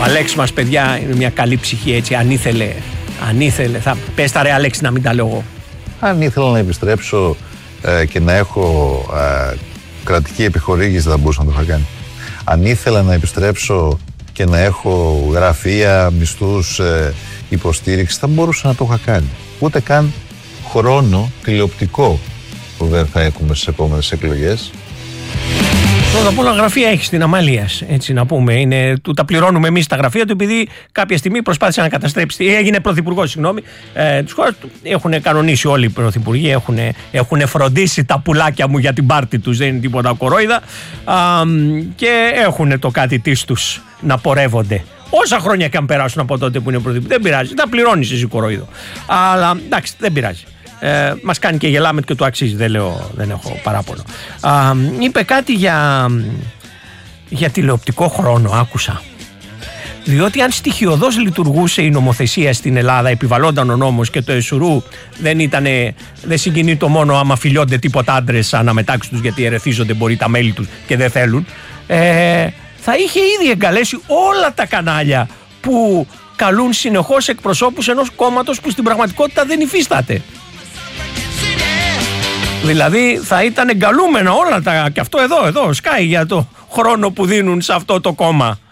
Αλέξη μας, παιδιά, είναι μια καλή ψυχή, έτσι. Αν ήθελε, θα πες τα ρε Αλέξη, να μην τα λέω εγώ. Αν ήθελα να επιστρέψω και να έχω κρατική επιχορήγηση, θα μπορούσα να το είχα κάνει. Αν ήθελα να επιστρέψω και να έχω γραφεία, μισθούς, υποστήριξη, θα μπορούσα να το είχα κάνει. Ούτε καν χρόνο τηλεοπτικό που δεν θα έχουμε στις επόμενες εκλογές. Πρώτα απ' όλα γραφεία έχει στην Αμαλίας, έτσι να πούμε. Τα πληρώνουμε εμείς τα γραφεία του, επειδή κάποια στιγμή προσπάθησε να καταστρέψει. Έγινε πρωθυπουργός, συγγνώμη, της χώρας του. Έχουν κανονίσει όλοι οι πρωθυπουργοί, έχουν φροντίσει τα πουλάκια μου για την πάρτη τους, δεν είναι τίποτα κορόιδα. Και έχουν το κάτι της τους να πορεύονται. Όσα χρόνια και αν περάσουν από τότε που είναι πρωθυπουργοί, δεν πειράζει. Τα πληρώνεις εσύ κορόιδο. Αλλά εντάξει, δεν πειράζει. Μας κάνει και γελάμε και το αξίζει, δεν έχω παράπονο. Είπε κάτι για τηλεοπτικό χρόνο, άκουσα. Διότι αν στοιχειωδώς λειτουργούσε η νομοθεσία στην Ελλάδα, επιβαλλόταν ο νόμος και το εσουρού δεν συγκινεί το μόνο άμα φιλιώνται τίποτα άντρες αναμετάξεις τους, γιατί ερεθίζονται μπορεί τα μέλη τους και δεν θέλουν, θα είχε ήδη εγκαλέσει όλα τα κανάλια που καλούν συνεχώς εκπροσώπους ενός κόμματος που στην πραγματικότητα δεν υφίσταται. Δηλαδή θα ήταν εγκαλούμενα όλα τα. Και αυτό εδώ σκάει για το χρόνο που δίνουν σε αυτό το κόμμα.